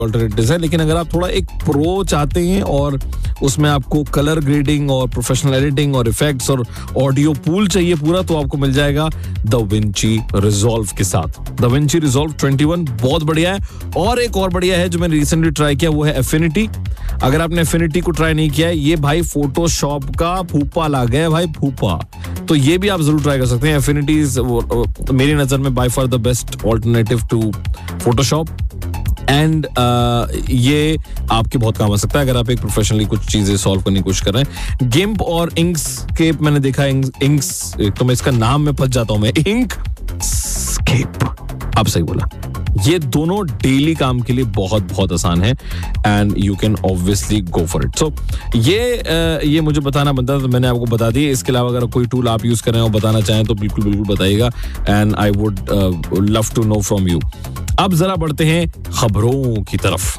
Alternatives है, लेकिन अगर आप थोड़ा एक प्रो चाहते हैं और उसमें आपको कलर ग्रेडिंग और प्रोफेशनल एडिटिंग और इफेक्ट्स और ऑडियो पूल चाहिए पूरा, तो आपको मिल जाएगा DaVinci Resolve के साथ. DaVinci Resolve 21 बहुत बढ़िया है. और एक और बढ़िया है जो मैंने रिसेंटली ट्राई किया, वो है Affinity. अगर आपने Affinity को ट्राई नहीं किया है, ये भाई फोटोशॉप का फूफा ला गया भाई, फूफा. तो ये भी आप जरूर ट्राई कर सकते हैं. Affinity मेरी नजर में by far the best alternative to Photoshop. And ये आपके बहुत काम आ सकता है अगर आप एक प्रोफेशनली कुछ चीजें सॉल्व करने की कोशिश कर रहे हैं. गिम्प और इंक्सकेप मैंने देखा. इंक्स तो मैं इसका नाम में फंस जाता हूं मैं. इंक्सकेप, आप सही बोला. ये दोनों डेली काम के लिए बहुत बहुत आसान है and you can obviously go for it. सो ये मुझे बताना बनता था तो मैंने आपको बता दिया. इसके अलावा अगर कोई टूल आप यूज कर रहे हैं और बताना चाहें तो बिल्कुल बिल्कुल बताइएगा and I would love to know from you. अब जरा बढ़ते हैं खबरों की तरफ.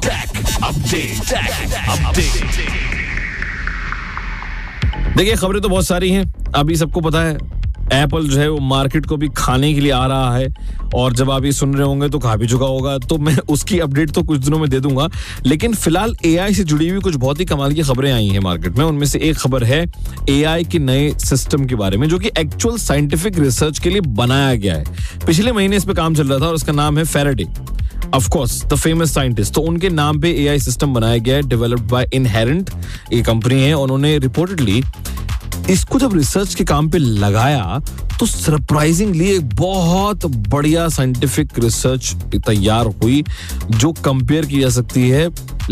देखिए खबरें तो बहुत सारी हैं. अभी सबको पता है एप्पल जो है वो मार्केट को भी खाने के लिए आ रहा है और जब आप ये सुन रहे होंगे तो खा भी चुका होगा, तो मैं उसकी अपडेट तो कुछ दिनों में दे दूंगा. लेकिन फिलहाल एआई से जुड़ी हुई कुछ बहुत ही कमाल की खबरें आई हैं मार्केट में. उनमें से एक खबर है एआई के नए सिस्टम के बारे में जो कि एक्चुअल साइंटिफिक रिसर्च के लिए बनाया गया है. पिछले महीने इस पे काम चल रहा था और उसका नाम है Faraday, of course the famous scientist. तो उनके नाम पे एआई सिस्टम बनाया गया है, डेवलप्ड बाय इनहेरेंट. ये कंपनी है. उन्होंने रिपोर्टेडली इसको जब रिसर्च के काम पे लगाया तो सरप्राइजिंगली एक बहुत बढ़िया साइंटिफिक रिसर्च तैयार हुई जो कंपेयर की जा सकती है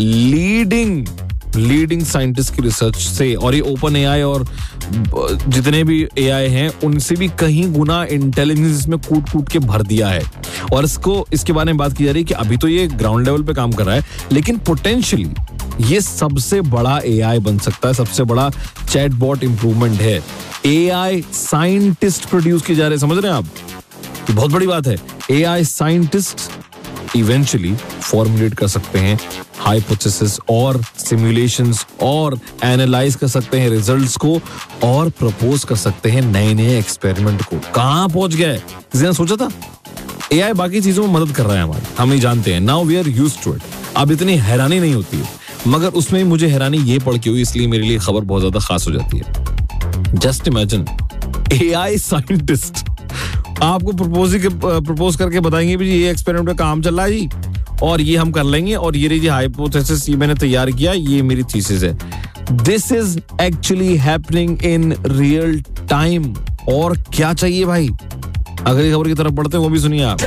लीडिंग साइंटिस्ट की रिसर्च से. और ये ओपन एआई और जितने भी एआई हैं उनसे भी कहीं गुना इंटेलिजेंस इसमें कूट के भर दिया है. और इसके बारे में बात की जा रही है कि अभी तो ये ग्राउंड लेवल पे काम कर रहा है, लेकिन पोटेंशियली ये सबसे बड़ा एआई बन सकता है. सबसे बड़ा चैटबॉट इंप्रूवमेंट है. एआई साइंटिस्ट प्रोड्यूस किए जा रहे हैं, समझ रहे हैं आप? ये बहुत बड़ी बात है. एआई साइंटिस्ट इवेंचुअली फॉर्मुलेट कर सकते हैं हाइपोथेसिस और सिमुलेशंस और एनालाइज कर सकते हैं रिजल्ट्स को और प्रपोज कर सकते हैं नए एक्सपेरिमेंट को. कहां पहुंच गए, किसी ने सोचा था? एआई बाकी चीजों में मदद कर रहा है हमारी, हम ही जानते हैं. Now we are used to it. अब इतनी हैरानी नहीं होती है, मगर उसमें मुझे हैरानी ये पड़ के हुई, इसलिए मेरे लिए खबर बहुत ज्यादा खास हो जाती है. जस्ट इमेजिन एआई साइंटिस्ट आपको प्रपोज करके बताएंगे भी ये एक्सपेरिमेंट में काम चल रहा है जी और ये हम कर लेंगे और ये रही हाइपोथेसिस, ये मैंने तैयार किया, ये मेरी थीसिस है. This is actually happening in real time. और क्या चाहिए भाई? अगली खबर की तरफ बढ़ते हैं, वो भी सुनिए आप.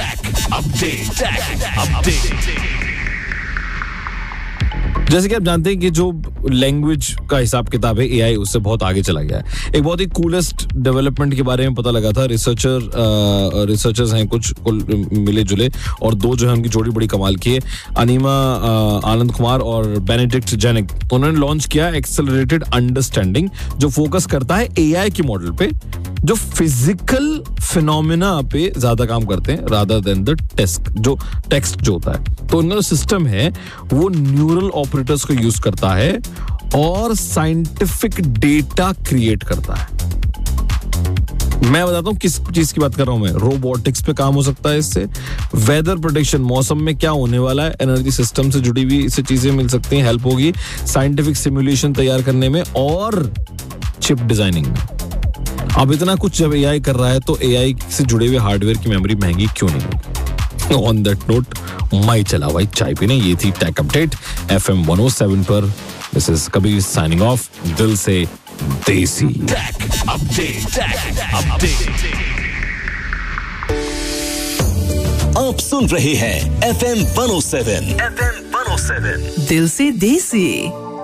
जैसे कि आप जानते हैं कि जो लैंग्वेज का हिसाब किताब है एआई उससे बहुत आगे चला गया है. एक बहुत ही कूलेस्ट डेवलपमेंट के बारे में पता लगा था. रिसर्चर्स हैं कुछ मिले जुले और दो जो है उनकी जोड़ी बड़ी कमाल की है. अनीमा आनंद कुमार और बेनेडिक्ट जेनिक. तो उन्होंने लॉन्च किया एक्सेलरेटेड अंडरस्टैंडिंग जो फोकस करता है एआई के मॉडल पे जो फिजिकल फिनोमेना पे ज्यादा काम करते हैं रादर देन द टेक्स्ट जो होता है. तो उनका सिस्टम है वो न्यूरल ऑपरेटर्स को यूज करता है और साइंटिफिक डेटा क्रिएट करता है. मैं बताता हूं किस चीज की बात कर रहा हूं मैं. रोबोटिक्स पे काम हो सकता है इससे. वेदर प्रेडिक्शन, मौसम में क्या होने वाला है, एनर्जी सिस्टम से जुड़ी हुई इससे चीजें मिल सकती हैं, हेल्प होगी. साइंटिफिक सिमुलेशन तैयार करने में और चिप डिजाइनिंग में. अब इतना कुछ जब एआई कर रहा है तो एआई से जुड़े हुए हार्डवेयर की मेमोरी महंगी क्यों नहीं होगी? ऑन दैट नोट मैं चला भाई चाय पीने. ये थी टेक अपडेट FM 107 पर. This is Kabir signing off. दिल से देसी. आप सुन रहे हैं FM 107 दिल से देसी.